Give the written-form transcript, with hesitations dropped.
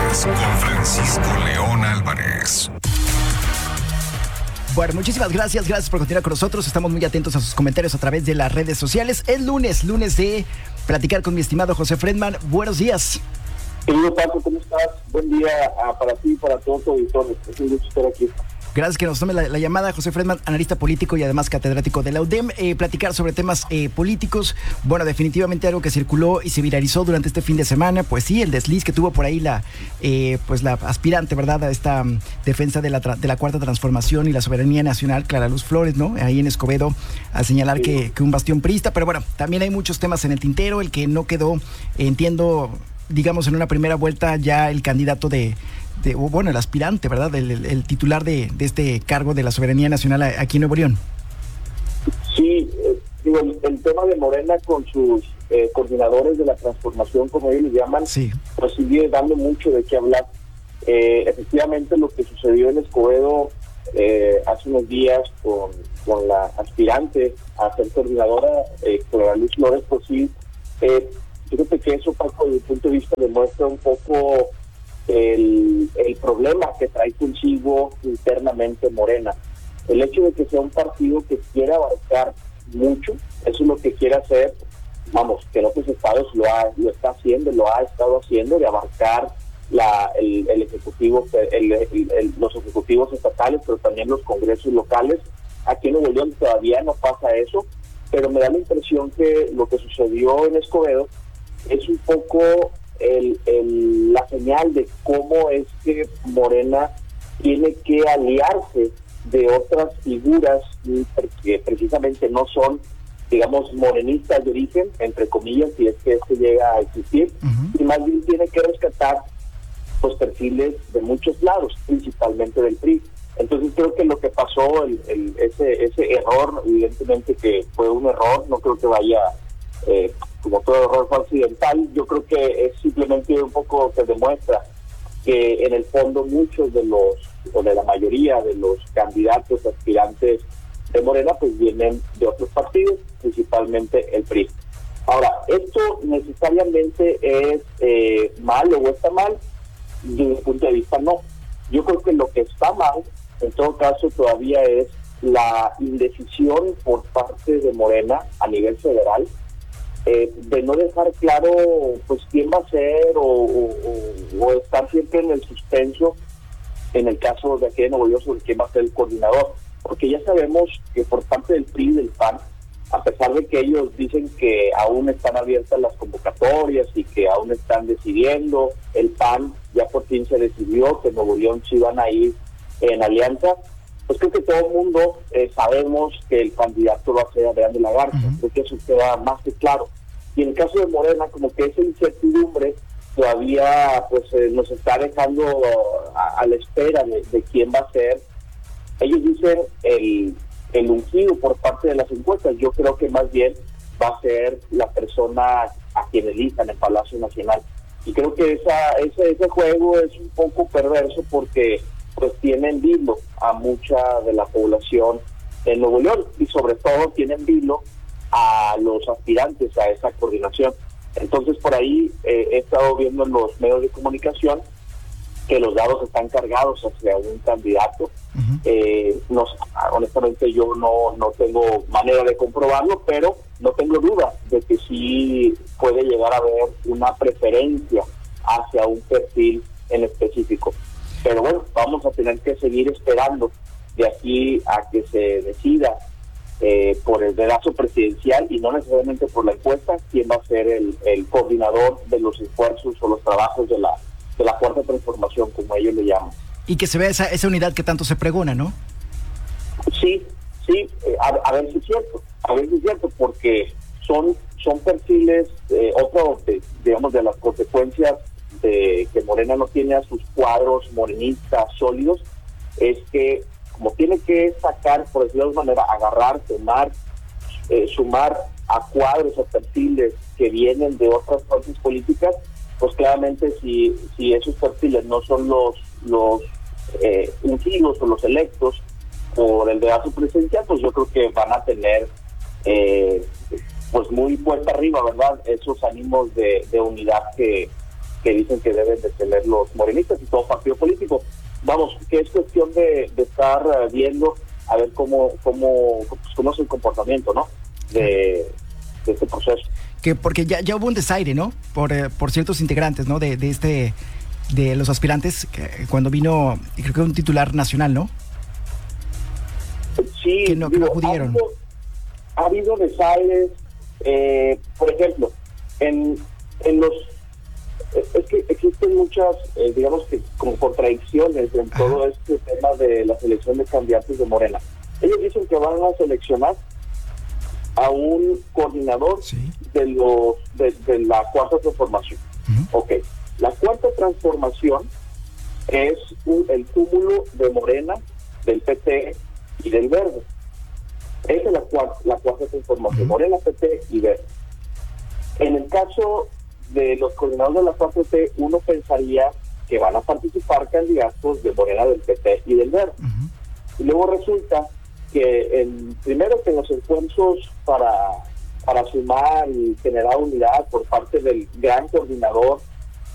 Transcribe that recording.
Noticias con Francisco León Álvarez. Bueno, muchísimas gracias por continuar con nosotros. Estamos muy atentos a sus comentarios a través de las redes sociales. Es lunes de platicar con mi estimado José Fredman. Buenos días. Querido Paco, ¿cómo estás? Buen día para ti y para todos los auditores. Es un gusto estar aquí. Gracias que nos tome la llamada, José Fredman, analista político y además catedrático de la UDEM. Platicar sobre temas políticos. Bueno, definitivamente algo que circuló y se viralizó durante este fin de semana, pues sí, el desliz que tuvo por ahí la aspirante, ¿verdad?, a esta defensa de la Cuarta Transformación y la soberanía nacional, Clara Luz Flores, ¿no?, ahí en Escobedo, al señalar que un bastión priista. Pero bueno, también hay muchos temas en el tintero. El que no quedó, entiendo, digamos, en una primera vuelta ya el candidato el aspirante, ¿verdad?, el titular de este cargo de la soberanía nacional aquí en Nuevo León. Sí, el tema de Morena con sus coordinadores de la transformación, como ellos le llaman, sí, pues sigue dando mucho de qué hablar. Efectivamente, lo que sucedió en Escobedo hace unos días con la aspirante a ser coordinadora, Clara Luz Flores, pues sí, fíjate que eso, Paco, desde mi punto de vista, demuestra un poco el problema que trae consigo internamente Morena. El hecho de que sea un partido que quiera abarcar mucho, eso es lo que quiere hacer, vamos, que en otros estados lo está haciendo, lo ha estado haciendo, de abarcar el ejecutivo, los ejecutivos estatales, pero también los congresos locales. Aquí en Nuevo León todavía no pasa eso, pero me da la impresión que lo que sucedió en Escobedo es un poco la señal de cómo es que Morena tiene que aliarse de otras figuras que precisamente no son, digamos, morenistas de origen, entre comillas, si es que este llega a existir, y más bien tiene que rescatar los perfiles de muchos lados, principalmente del PRI. Entonces creo que lo que pasó, ese error, evidentemente que fue un error, no creo que vaya como todo error fue accidental. Yo creo que es simplemente un poco que demuestra que en el fondo muchos de la mayoría de los candidatos aspirantes de Morena pues vienen de otros partidos, principalmente el PRI. Ahora, ¿esto necesariamente es malo o está mal? Desde mi punto de vista, no. Yo creo que lo que está mal, en todo caso, todavía es la indecisión por parte de Morena a nivel federal, de no dejar claro pues quién va a ser o estar siempre en el suspenso en el caso de aquí de Nuevo León sobre quién va a ser el coordinador, porque ya sabemos que por parte del PRI y del PAN, a pesar de que ellos dicen que aún están abiertas las convocatorias y que aún están decidiendo, el PAN ya por fin se decidió que Nuevo León sí van a ir en alianza. Pues creo que todo el mundo sabemos que el candidato va a ser Adrián de la Garza. Creo que eso queda más que claro. Y en el caso de Morena, como que esa incertidumbre todavía pues nos está dejando a la espera de quién va a ser. Ellos dicen el ungido por parte de las encuestas. Yo creo que más bien va a ser la persona a quien elijan en Palacio Nacional. Y creo que ese juego es un poco perverso porque pues tienen vilo a mucha de la población en Nuevo León y sobre todo tienen vilo a los aspirantes a esa coordinación. Entonces por ahí he estado viendo en los medios de comunicación que los dados están cargados hacia un candidato. No, honestamente yo no tengo manera de comprobarlo, pero no tengo duda de que sí puede llegar a haber una preferencia hacia un perfil en específico. Pero bueno, vamos a tener que seguir esperando de aquí a que se decida por el dedazo presidencial y no necesariamente por la encuesta quién va a ser el coordinador de los esfuerzos o los trabajos de la Cuarta Transformación, como ellos le llaman. Y que se vea esa unidad que tanto se pregona, ¿no? Sí, a ver si es cierto, porque son perfiles, digamos, de las consecuencias de que Morena no tiene a sus cuadros morenistas sólidos, es que como tiene que sacar, por decirlo de alguna manera, agarrar, sumar a cuadros o perfiles que vienen de otras fuerzas políticas, pues claramente si esos perfiles no son los ungidos o los electos por el dedazo presidencial, pues yo creo que van a tener pues muy puesta arriba, ¿verdad?, esos ánimos de unidad que que dicen que deben de tener los morenistas y todo partido político. Vamos, que es cuestión de estar viendo a ver cómo es el comportamiento, ¿no? De este proceso. Que porque ya hubo un desaire, ¿no? Por ciertos integrantes, ¿no? De los aspirantes, cuando vino, creo que un titular nacional, ¿no? Sí, que no acudieron. Ha habido desaires, por ejemplo, en los... Es que existen muchas, digamos que como contradicciones en todo este tema de la selección de candidatos de Morena. Ellos dicen que van a seleccionar a un coordinador de la cuarta transformación. Ok, la cuarta transformación es el cúmulo de Morena, del PT y del Verde. Esa es la cuarta transformación, Morena, PT y Verde. En el caso de los coordinadores de la 4T, uno pensaría que van a participar candidatos de Morena, del PT y del Verde. Y luego resulta que primero que en los encuentros para sumar y generar unidad por parte del gran coordinador